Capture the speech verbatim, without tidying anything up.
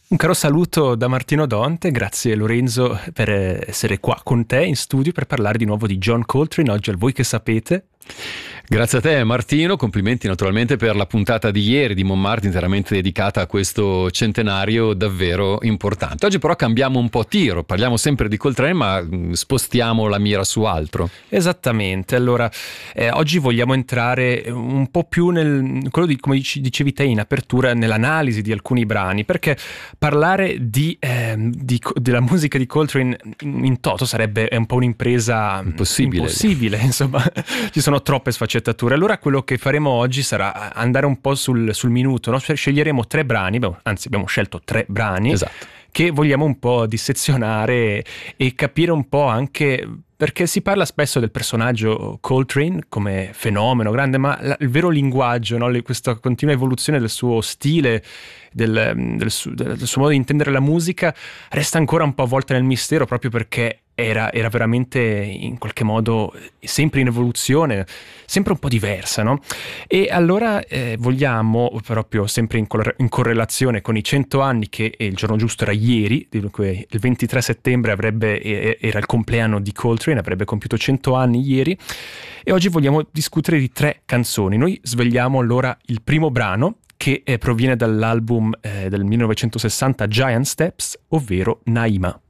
Un caro saluto da Martino Donte, grazie Lorenzo per essere qua con te in studio per parlare di nuovo di John Coltrane, oggi al Voi che sapete. Grazie a te Martino, complimenti naturalmente per la puntata di ieri di Montmartre interamente dedicata a questo centenario davvero importante. Oggi però cambiamo un po' tiro, parliamo sempre di Coltrane ma spostiamo la mira su altro. Esattamente, allora eh, oggi vogliamo entrare un po' più nel quello di, come dicevi te in apertura, nell'analisi di alcuni brani, perché parlare di, eh, di della musica di Coltrane in, in toto sarebbe un po' un'impresa impossibile, impossibile insomma, ci sono troppe sfaccettature. Allora quello che faremo oggi sarà andare un po' sul, sul minuto, no? Sceglieremo tre brani, anzi abbiamo scelto tre brani, esatto, che vogliamo un po' dissezionare e capire un po' anche, perché si parla spesso del personaggio Coltrane come fenomeno grande, ma la, il vero linguaggio, no? Le, questa continua evoluzione del suo stile, del, del, su, del suo modo di intendere la musica, resta ancora un po' avvolta nel mistero, proprio perché Era, era veramente in qualche modo sempre in evoluzione, sempre un po' diversa, no? E allora eh, vogliamo, proprio sempre in, cor- in correlazione con i cento anni, che il giorno giusto era ieri, dunque il ventitré settembre avrebbe, eh, era il compleanno di Coltrane, avrebbe compiuto cento anni ieri, e oggi vogliamo discutere di tre canzoni. Noi svegliamo allora il primo brano, che eh, proviene dall'album eh, del millenovecentosessanta Giant Steps, ovvero Naima.